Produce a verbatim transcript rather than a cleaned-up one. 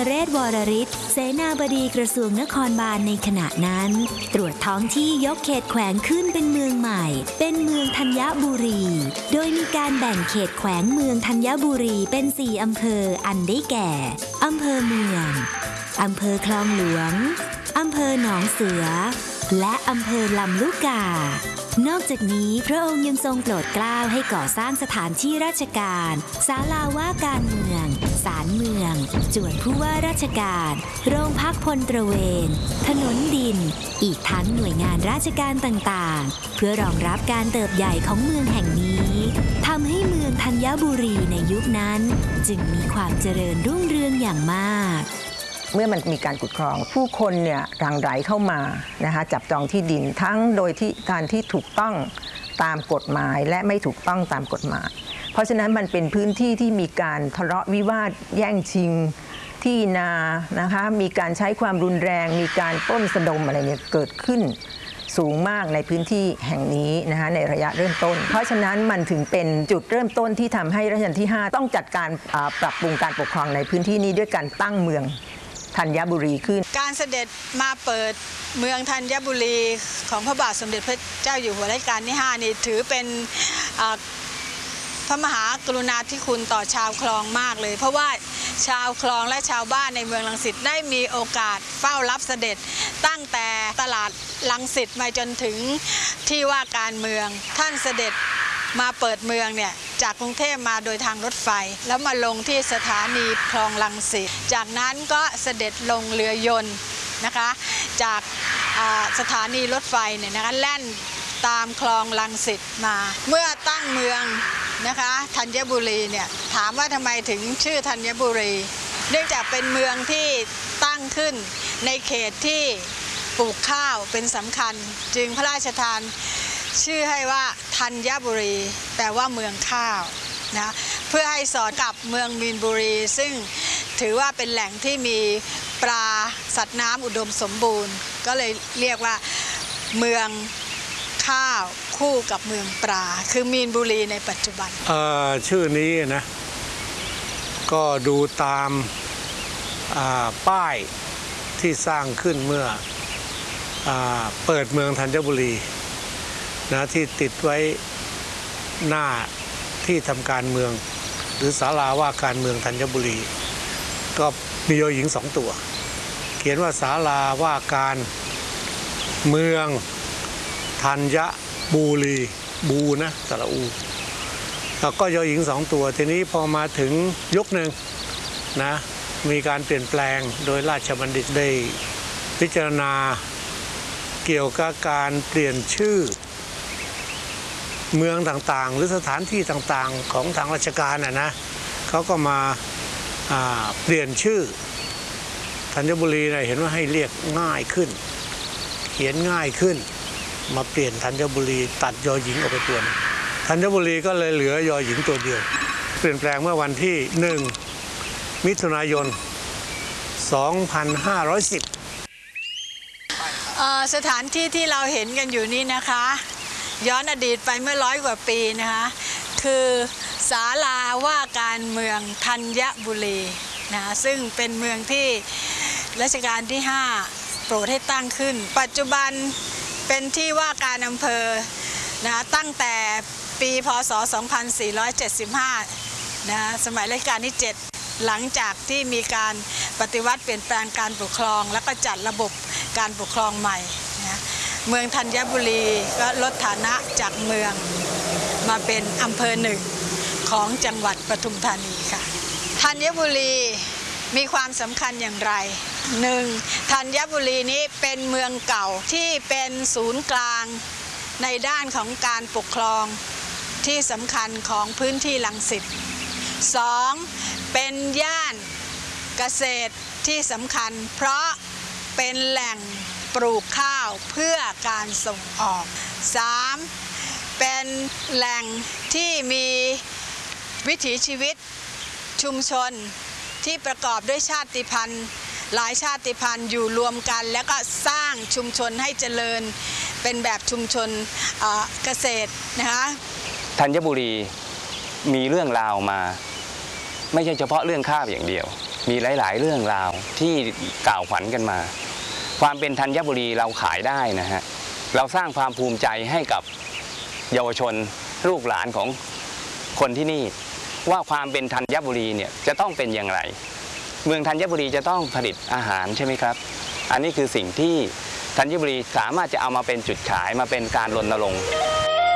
เรศวรริศเสนาบดีกระทรวงนครบาลในขณะนั้นตรวจท้องที่ยกเขตแขวงขึ้นเป็นเมืองใหม่เป็นเมืองธัญบุรีโดยมีการแบ่งเขตแขวงเมืองธัญบุรีเป็นสี่อำเภออันได้แก่อำเภอเมืองอำเภอคลองหลวงอำเภอหนองเสือและอำเภอลำลูกกานอกจากนี้พระองค์ยังทรงโปรดเกล้าให้ก่อสร้างสถานที่ราชการศาลาว่าการเมืองศาลเมืองจวนผู้ว่าราชการโรงพักพลตระเวนถนนดินอีกทั้งหน่วยงานราชการต่างๆเพื่อรองรับการเติบใหญ่ของเมืองแห่งนี้ทำให้เมืองธัญบุรีในยุคนั้นจึงมีความเจริญรุ่งเรืองอย่างมากเมื่อมันมีการขุดครองผู้คนเนี่ยหลั่งไหลเข้ามานะคะจับจองที่ดินทั้งโดยที่การที่ถูกต้องตามกฎหมายและไม่ถูกต้องตามกฎหมายเพราะฉะนั้นมันเป็นพื้นที่ที่มีการทะเลาะวิวาทแย่งชิงที่นานะคะมีการใช้ความรุนแรงมีการปล้นสะดมอะไรเนี่ยเกิดขึ้นสูงมากในพื้นที่แห่งนี้นะคะในระยะเริ่มต้นเพราะฉะนั้นมันถึงเป็นจุดเริ่มต้นที่ทำให้รัชกาลที่ห้าต้องจัดการปรับปรุงการปกครองในพื้นที่นี้ด้วยการตั้งเมืองธัญบุรีขึ้นการเสด็จมาเปิดเมืองธัญบุรีของพระบาทสมเด็จพระเจ้าอยู่หัวรัชกาลที่ห้านี่ถือเป็นพระมหากรุณาธิคุณต่อชาวคลองมากเลยเพราะว่าชาวคลองและชาวบ้านในเมืองรังสิตได้มีโอกาสเฝ้ารับเสด็จตั้งแต่ตลาดรังสิตมาจนถึงที่ว่าการเมืองท่านเสด็จมาเปิดเมืองเนี่ยจากกรุงเทพมาโดยทางรถไฟแล้วมาลงที่สถานีคลองรังสิตจากนั้นก็เสด็จลงเรือยนต์นะคะจากสถานีรถไฟเนี่ยนะคะแล่นตามคลองรังสิตมาเมื่อตั้งเมืองนะคะธัญบุรีเนี่ยถามว่าทำไมถึงชื่อธัญบุรีเนื่องจากเป็นเมืองที่ตั้งขึ้นในเขตที่ปลูกข้าวเป็นสำคัญจึงพระราชทานชื่อให้ว่าธัญบุรีแปลว่าเมืองข้าวนะเพื่อให้สอดกับเมืองมีนบุรีซึ่งถือว่าเป็นแหล่งที่มีปลาสัตว์น้ำอุดมสมบูรณ์ก็เลยเรียกว่าเมืองข้าวคู่กับเมืองปลาคือมีนบุรีในปัจจุบันเอ่อชื่อนี้นะก็ดูตามป้ายที่สร้างขึ้นเมื่อเปิดเมืองธัญบุรีนะที่ติดไว้หน้าที่ทำการเมืองหรือศาลาว่าการเมืองธัญบุรีก็มียอหญิงสองตัวเขียนว่าศาลาว่าการเมืองธัญบุรีบูนะสระอูแล้วก็ยอหญิงสองตัวทีนี้พอมาถึงยุคหนึ่งนะมีการเปลี่ยนแปลงโดยราชบัณฑิตได้พิจารณาเกี่ยวกับการเปลี่ยนชื่อเมืองต่างๆหรือสถานที่ต่างๆของทางราชการน่ะนะเขาก็มาเปลี่ยนชื่อธัญบุรีนะเห็นว่าให้เรียกง่ายขึ้นเขียนง่ายขึ้นมาเปลี่ยนธัญบุรีตัดยอหญิงออกไปตัวนึงธัญบุรีก็เลยเหลือยอหญิงตัวเดียวเปลี่ยนแปลงเมื่อวันที่หนึ่งมิถุนายนสองพันห้าร้อยสิบสถานที่ที่เราเห็นกันอยู่นี้นะคะย้อนอดีตไปเมื่อร้อยกว่าปีนะคะคือศาลาว่าการเมืองธัญบุรีนะซึ่งเป็นเมืองที่รัชกาลที่ห้าโปรดให้ตั้งขึ้นปัจจุบันเป็นที่ว่าการอำเภอนะตั้งแต่ปีพ.ศ. สองพันสี่ร้อยเจ็ดสิบห้านะสมัยรัชกาลที่เจ็ดหลังจากที่มีการปฏิวัติเปลี่ยนแปลงการปกครองแล้วก็จัดระบบการปกครองใหม่นะเมืองธัญบุรีก็ลดฐานะจากเมืองมาเป็นอำเภอหนึ่งของจังหวัดปทุมธานีค่ะธัญบุรีมีความสำคัญอย่างไรหนึ่งธัญบุรีนี้เป็นเมืองเก่าที่เป็นศูนย์กลางในด้านของการปกครองที่สำคัญของพื้นที่รังสิตสองเป็นย่านเกษตรที่สำคัญเพราะเป็นแหล่งปลูกข้าวเพื่อการส่งออกสามเป็นแหล่งที่มีวิถีชีวิตชุมชนที่ประกอบด้วยชาติพันธุ์หลายชาติพันธุ์อยู่รวมกันแล้วก็สร้างชุมชนให้เจริญเป็นแบบชุมชนเกษตรนะคะธัญบุรีมีเรื่องราวมาไม่ใช่เฉพาะเรื่องข้าวอย่างเดียวมีหลายๆเรื่องราวที่กล่าวขวัญกันมาความเป็นธัญบุรีเราขายได้นะฮะเราสร้างความภูมิใจให้กับเยาวชนลูกหลานของคนที่นี่ว่าความเป็นธัญบุรีเนี่ยจะต้องเป็นอย่างไรเมืองธัญบุรีจะต้องผลิตอาหารใช่ไหมครับอันนี้คือสิ่งที่ธัญบุรีสามารถจะเอามาเป็นจุดขายมาเป็นการรณรงค์